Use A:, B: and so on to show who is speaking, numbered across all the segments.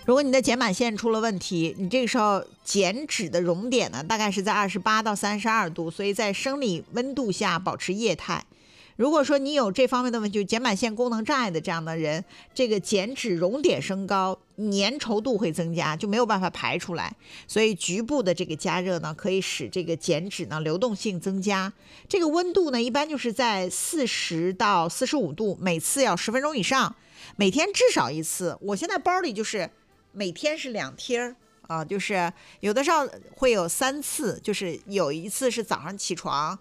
A: 如果你的睑板腺出了问题，你这个时候减脂的熔点呢，大概是在28到32度，所以在生理温度下保持液态。如果说你有这方面的问题，就睑板腺功能障碍的这样的人，这个减脂熔点升高，粘稠度会增加，就没有办法排出来。所以局部的这个加热呢，可以使这个减脂呢流动性增加。这个温度呢，一般就是在40到45度，每次要10分钟以上，每天至少一次。我现在包里就是每天是2贴啊，就是有的时候会有3次，就是有一次是早上起床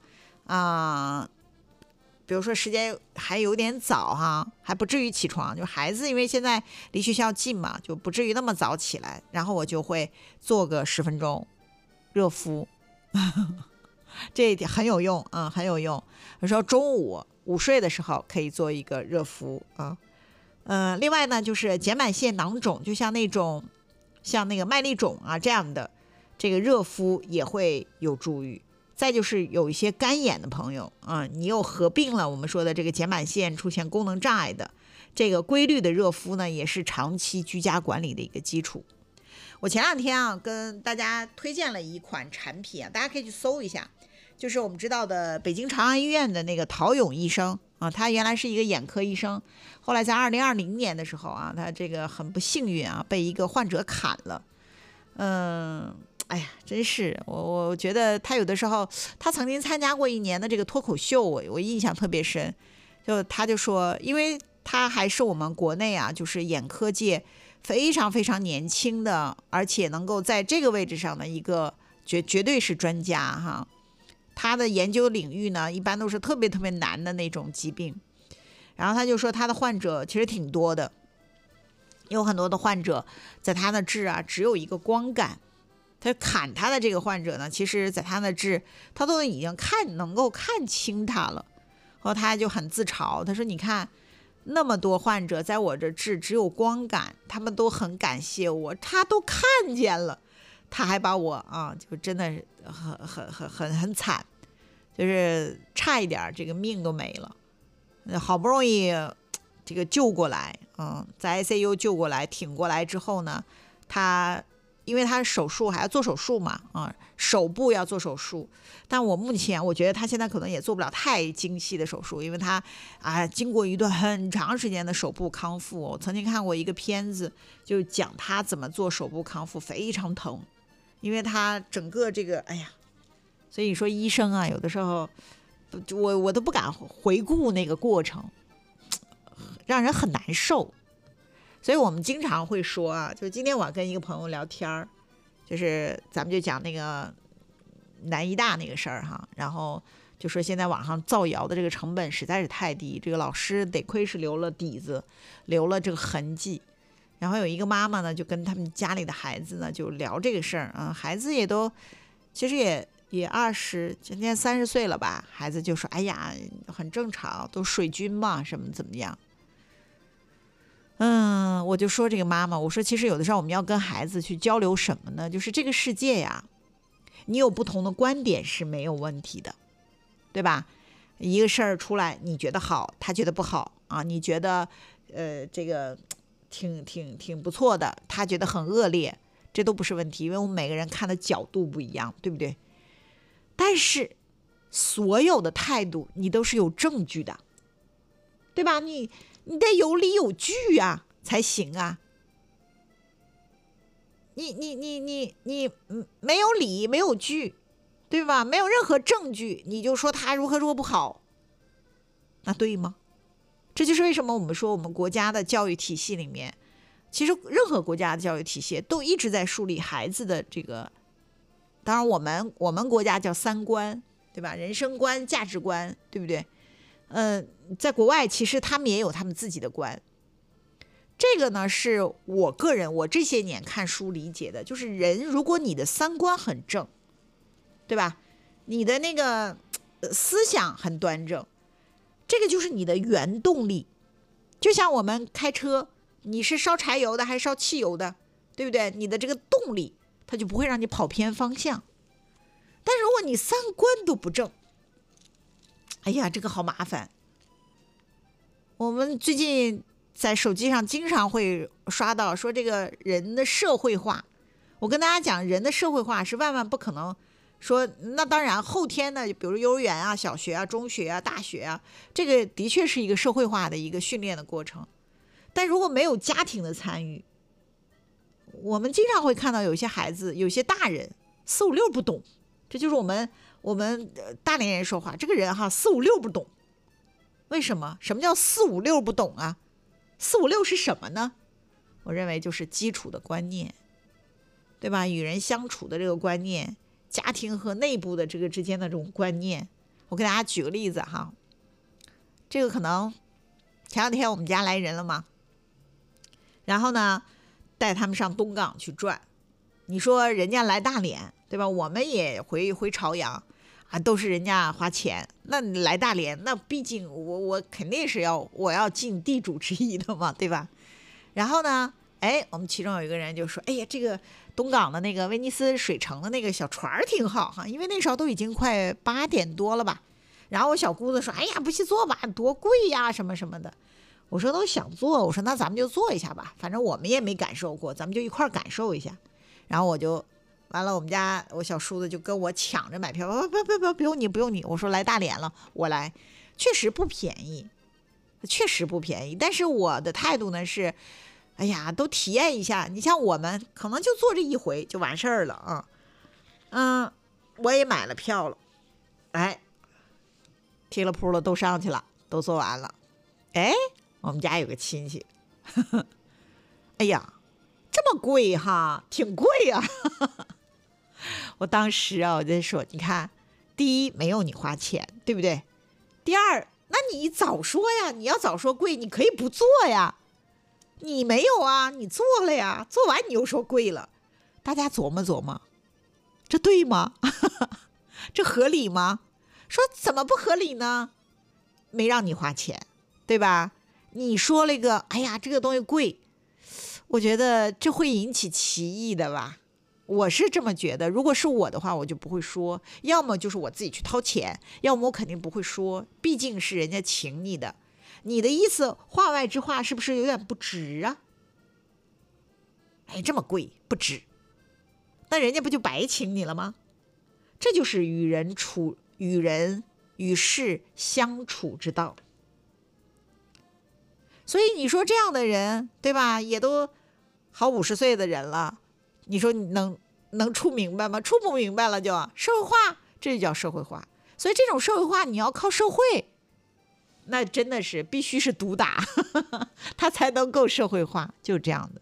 A: 比如说时间还有点早哈，还不至于起床，就孩子因为现在离学校近嘛，就不至于那么早起来，然后我就会做个10分钟热敷这一点很有用啊，很有用。有时候中午午睡的时候可以做一个热敷啊。另外呢，就是睑板腺囊肿，就像那个麦粒肿啊这样的，这个热敷也会有助于。再就是有一些干眼的朋友啊，你又合并了我们说的这个睑板腺出现功能障碍的，这个规律的热敷呢，也是长期居家管理的一个基础。我前2天啊，跟大家推荐了一款产品啊，大家可以去搜一下，就是我们知道的北京长安医院的那个陶勇医生啊，他原来是一个眼科医生，后来在2020年的时候啊，他这个很不幸运啊，被一个患者砍了。哎呀，真是我觉得他有的时候，他曾经参加过1年的这个脱口秀，我印象特别深。他就说，因为他还是我们国内啊，就是眼科界非常非常年轻的，而且能够在这个位置上的一个绝对是专家哈。他的研究领域呢，一般都是特别特别难的那种疾病。然后他就说，他的患者其实挺多的，有很多的患者在他的治啊，只有一个光感。他砍他的这个患者呢，其实在他的治，他都已经能够看清他了。然后他就很自嘲，他说：“你看，那么多患者在我这治，只有光感，他们都很感谢我，他都看见了，他还把我啊，就真的是很惨，就是差一点这个命都没了。好不容易这个救过来，在 ICU 救过来，挺过来之后呢，因为他手术还要做手术嘛，手部要做手术，但我觉得他现在可能也做不了太精细的手术，因为他经过一段很长时间的手部康复。我曾经看过一个片子，就讲他怎么做手部康复，非常疼，因为他整个这个，哎呀，所以说医生啊，有的时候我都不敢回顾那个过程，让人很难受。所以我们经常会说啊，就今天我跟一个朋友聊天，就是咱们就讲那个南医大那个事儿哈，然后就说现在网上造谣的这个成本实在是太低，这个老师得亏是留了底子，留了这个痕迹。然后有一个妈妈呢，就跟他们家里的孩子呢就聊这个事儿啊，孩子也都其实也今年30岁了吧，孩子就说：“哎呀，很正常，都水军嘛，什么怎么样。”我就说这个妈妈，我说其实有的时候我们要跟孩子去交流什么呢？就是这个世界呀，你有不同的观点是没有问题的，对吧？一个事儿出来，你觉得好，他觉得不好啊，你觉得这个挺不错的，他觉得很恶劣，这都不是问题，因为我们每个人看的角度不一样，对不对？但是所有的态度你都是有证据的，对吧？你得有理有据啊才行啊。你没有理没有据，对吧？没有任何证据，你就说他如何不好，那对吗？这就是为什么我们说我们国家的教育体系里面，其实任何国家的教育体系都一直在树立孩子的这个，当然我们国家叫3观，对吧？人生观、价值观，对不对？在国外其实他们也有他们自己的观。这个呢是我这些年看书理解的，就是人如果你的3观很正，对吧？你的那个思想很端正，这个就是你的原动力。就像我们开车，你是烧柴油的还是烧汽油的，对不对？你的这个动力它就不会让你跑偏方向。但如果你3观都不正，哎呀，这个好麻烦。我们最近在手机上经常会刷到说这个人的社会化。我跟大家讲，人的社会化是万万不可能说，那当然后天呢，比如幼儿园啊、小学啊、中学啊、大学啊，这个的确是一个社会化的一个训练的过程。但如果没有家庭的参与，我们经常会看到有些孩子、有些大人4、5、6不懂，这就是我们大连人说话，这个人哈4、5、6不懂。为什么？什么叫4、5、6不懂啊？4、5、6是什么呢？我认为就是基础的观念，对吧？与人相处的这个观念，家庭和内部的这个之间的这种观念。我给大家举个例子哈，这个可能前两天我们家来人了嘛，然后呢带他们上东港去转。你说人家来大连，对吧？我们也回朝阳啊，都是人家花钱。那你来大连，那毕竟我肯定是我要尽地主之谊的嘛，对吧？然后呢，我们其中有一个人就说，哎呀，这个东港的那个威尼斯水城的那个小船挺好哈，因为那时候都已经快8点多了吧。然后我小姑子说，哎呀，不去坐吧，多贵呀，什么什么的。我说都想坐，我说那咱们就坐一下吧，反正我们也没感受过，咱们就一块感受一下。然后我就完了，我小叔子就跟我抢着买票，不用你，我说来大连了，我来，确实不便宜，但是我的态度呢是，哎呀，都体验一下。你像我们可能就做这一回就完事儿了啊，我也买了票了，踢了扑了都上去了，都做完了，我们家有个亲戚，哎呀，这么贵哈，挺贵啊。我当时我就说，你看，第一没有你花钱，对不对？第二，那你早说呀，你要早说贵，你可以不做呀。你没有啊，你做了呀，做完你又说贵了。大家琢磨琢磨，这对吗？这合理吗？说怎么不合理呢？没让你花钱，对吧？你说了一个，哎呀，这个东西贵，我觉得这会引起歧义的吧。我是这么觉得，如果是我的话，我就不会说，要么就是我自己去掏钱，要么我肯定不会说，毕竟是人家请你的，你的意思话外之话是不是有点不值啊？这么贵不值，那人家不就白请你了吗？这就是与人与事相处之道。所以你说这样的人，对吧？也都好50岁的人了，你说你能处明白吗？处不明白了就社会化，这就叫社会化。所以这种社会化你要靠社会，那真的是必须是毒打，他才能够社会化，就这样的。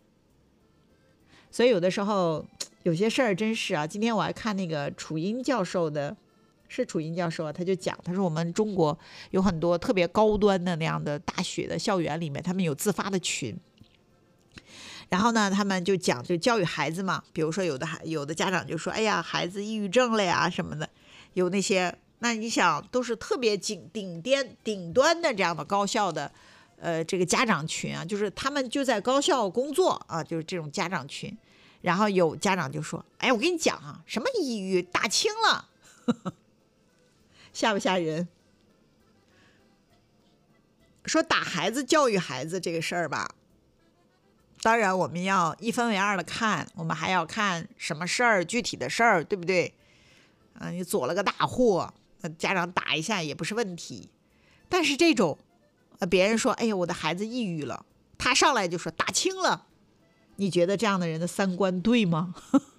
A: 所以有的时候有些事儿真是啊，今天我还看那个楚英教授的，是楚英教授啊，他就讲，他说我们中国有很多特别高端的那样的大学的校园里面，他们有自发的群。然后呢，他们就讲就教育孩子嘛，比如说有的家长就说，哎呀，孩子抑郁症了呀什么的，有那些，那你想都是特别顶端的这样的高校的这个家长群啊，就是他们就在高校工作啊，就是这种家长群。然后有家长就说，哎，我跟你讲啊，什么抑郁打轻了，吓不吓人？说打孩子教育孩子这个事儿吧，当然我们要一分为二的看，我们还要看什么事儿，具体的事儿，对不对？你做了个大祸，家长打一下也不是问题。但是这种别人说，哎呀，我的孩子抑郁了，他上来就说打轻了，你觉得这样的人的三观对吗？